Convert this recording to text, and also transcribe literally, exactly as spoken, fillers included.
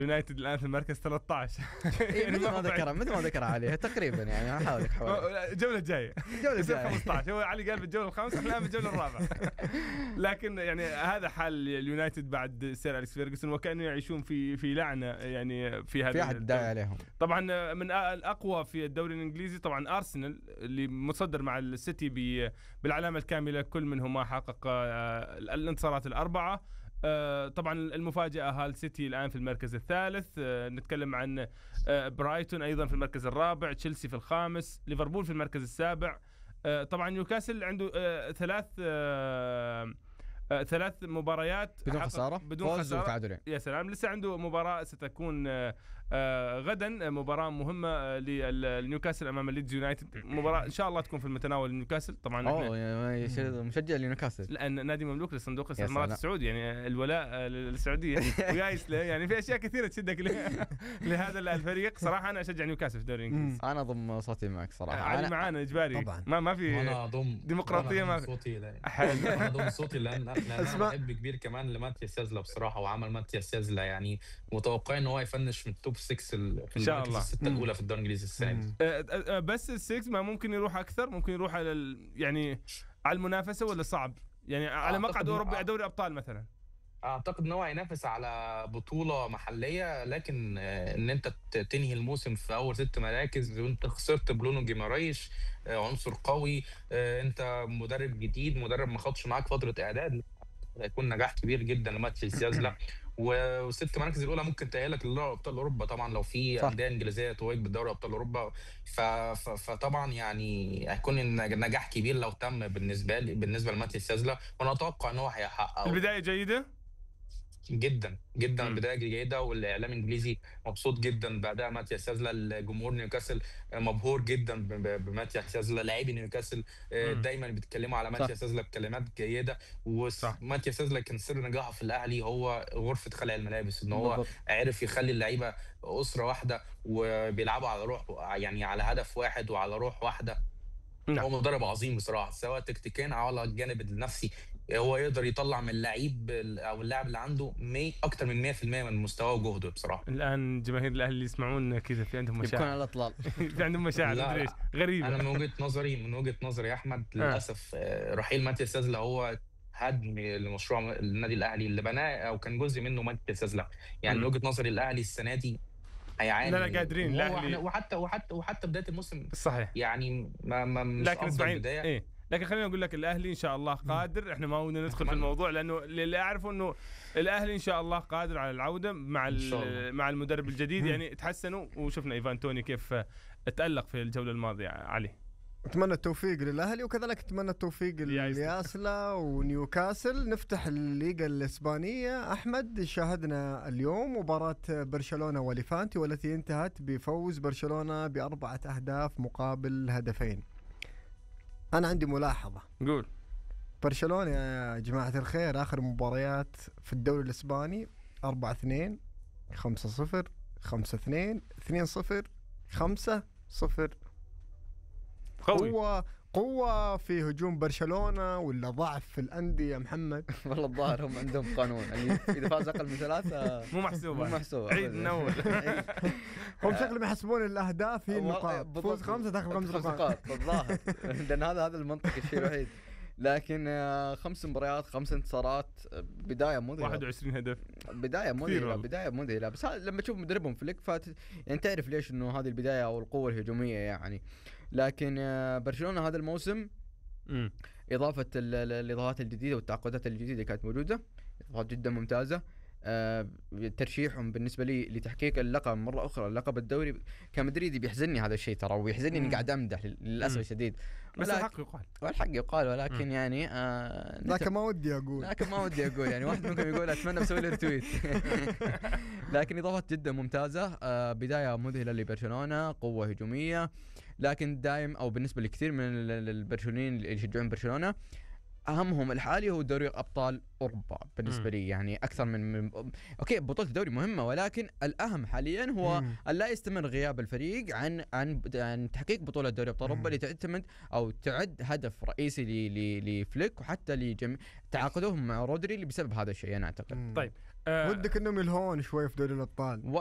يونايتد الآن في المركز ثلاثة عشر. يعني مثل ما ذكر مثل ما ذكر عليه تقريبا، يعني أحاول أحاول الجولة الجاية الجولة الجاية خمسة عشر. هو علي قال بالجولة الخامسة، احنا الآن بالجولة الرابعة. لكن يعني هذا حال اليونايتد بعد سير أليكس فيرغسون، وكانوا يعيشون في في لعنة يعني في هذا. في أحد داعي عليهم. طبعا من الأقوى في الدوري الإنجليزي طبعا أرسنال اللي متصدر مع السيتي بالعلامة الكاملة، كل منهما حقق الانتصارات الأربعة. طبعا المفاجأة هال سيتي الآن في المركز الثالث، نتكلم عن برايتون أيضا في المركز الرابع، تشيلسي في الخامس، ليفربول في المركز السابع. طبعا نيوكاسل عنده ثلاث ثلاث مباريات بدون خسارة، بدون خسارة وتعادلين. يا سلام، لسه عنده مباراة ستكون غدا، مباراة مهمة للنيوكاسل أمام ليدز يونايتد، مباراة إن شاء الله تكون في المتناول. نيوكاسل طبعا أوه مشجع لنيوكاسل لأن نادي مملوك لصندوق الاستثمارات السعودي، يعني الولاء للسعودية ويايس له، يعني في أشياء كثيرة تشدك لهذا الفريق. صراحة أنا أشجع نيوكاسل في الدوري الإنجليزي. أنا ضم صوتي معك صراحة. علي معانا إجباري طبعا. ما ما في أنا ضم ديمقراطية، ما في صوتي لا. حلو. أنا ضم صوتي لأن أنا بحب كبير كمان لماتياس يازلا بصراحة، وعمل ماتياس يازلا يعني متوقع إن هو يفنش من التوب ستة في إن شاء المركز الله. الستة الأولى في الدوري الإنجليزي السنة دي. بس السكس ما ممكن يروح أكثر، ممكن يروح على ال... يعني على المنافسة، ولا صعب يعني على مقعد أوروبي دوري أبطال مثلا؟ اعتقد ان هو هينافس على بطوله محليه، لكن ان انت تنهي الموسم في اول ست مراكز وانت خسرت برونو جيمارايش، عنصر قوي، انت مدرب جديد، مدرب ما خدش معاك فتره اعداد، هيكون نجاح كبير جدا لماتياس يازلا. والست مراكز الاولى ممكن تاهلك لدوري ابطال اوروبا طبعا لو في انديه انجليزيه توج بدوري ابطال اوروبا. فطبعا يعني هيكون نجاح كبير لو تم بالنسبه لي بالنسبه لماتياس يازلا، وانا اتوقع ان هو هيحققه. البدايه جيده جدا جدا، البدايه جيده، والاعلام الانجليزي مبسوط جدا باداء ماتياس يازلا. الجمهور نيوكاسل مبهور جدا بماتياس يازلا، لاعبي نيوكاسل دايما بيتكلموا على ماتياس يازلا بكلمات جيده. وماتياس يازلا كان سر نجاحه في الاهلي هو غرفه خلع الملابس، ان هو عرف يخلي اللعيبه اسره واحده وبيلعبوا على روح، يعني على هدف واحد وعلى روح واحده. هو مدرب عظيم بصراحه، سواء تكتيكيا او على الجانب النفسي. هو يقدر يطلع من اللعيب او اللاعب اللي عنده مي اكتر من مية بالمية من مستواه وجهده بصراحه. الان جماهير الاهلي اللي يسمعون كذا في عندهم مشاعر، يكون على الاطلال في عندهم مشاعر غريبه. انا من وجهه نظري من وجهه نظري يا احمد للاسف رحيل ماتياس يازلا هو هدم لمشروع النادي الاهلي اللي بناه او كان جزء منه ماتياس يازلا. يعني من وجهه نظري الاهلي السنه دي هيعاني. لا لا قادرين الاهلي، وحتى وحتى وحتى بدايه الموسم صحيح يعني ما, ما مش لكن افضل بدايه. إيه؟ لكن خلينا نقول لك الاهلي ان شاء الله قادر. احنا ما ودنا ندخل في الموضوع لانه اللي اعرفه انه الاهلي ان شاء الله قادر على العوده مع مع المدرب الجديد. يعني تحسنوا، وشفنا ايفان توني كيف تألق في الجوله الماضيه. علي اتمنى التوفيق للاهلي، وكذلك اتمنى التوفيق لياسلا ونيوكاسل. نفتح الليغا الاسبانيه. احمد، شاهدنا اليوم مباراه برشلونه وليفانتي والتي انتهت بفوز برشلونه باربعه اهداف مقابل هدفين. انا عندي ملاحظه. قول. برشلونه يا جماعه الخير اخر مباريات في الدوري الاسباني أربعة اثنين، خمسة صفر، خمسة اثنين، اثنين صفر، خمسة صفر. قوي. قوة قوة في هجوم برشلونة ولا ضعف في الأندية محمد؟ والله الظاهر هم عندهم قانون اللي إذا فاز أقل من ثلاثة مو محسوبة، مو محسوبة. عيد من أول. هم شكلهم يحسبون الأهداف هي النقاط، فوز خمسة داخل خمس نقاط الظاهر، لأن هذا هذا المنطق الشيء الوحيد. لكن خمس مباريات، خمس انتصارات، بداية مذهلة. واحد وعشرين هدف، بداية مذهلة، بداية مذهلة. بس لما تشوف مدربهم فليك فات يعني تعرف ليش إنه هذه البداية أو القوة الهجومية يعني. لكن برشلونة هذا الموسم م. إضافة الإضافات الجديدة والتعاقدات الجديدة اللي كانت موجودة إضافات جدا ممتازة. أه ترشيحهم بالنسبة لي لتحقيق اللقب مرة أخرى، اللقب الدوري كمدريدي بيحزنني هذا الشيء ترى، ويحزنني إني قاعد أمدح للأسف الشديد. بس الحق يقال، والحق يقال، ولكن م. يعني آه لكن ما ودي أقول لكن ما ودي أقول يعني واحد منكم يقول أتمنى بسوي له رتويت. لكن إضافات جدا ممتازة. آه بداية مذهلة لبرشلونة، قوة هجومية. لكن دائم أو بالنسبة لكثير من البرشلونيين اللي يشجعون برشلونة أهمهم الحالي هو دوري أبطال أوروبا بالنسبة م. لي. يعني أكثر من, من أوكي بطولة الدوري مهمة، ولكن الأهم حاليا هو م. أن لا يستمر غياب الفريق عن عن عن تحقيق بطولة دوري أبطال أوروبا اللي تعتمد أو تعد هدف رئيسي لفليك وحتى لجميع تعاقدهم مع رودري اللي بسبب هذا الشيء أنا أعتقد. م. طيب آه، ودك انهم يلهون شوي في دوري الابطال.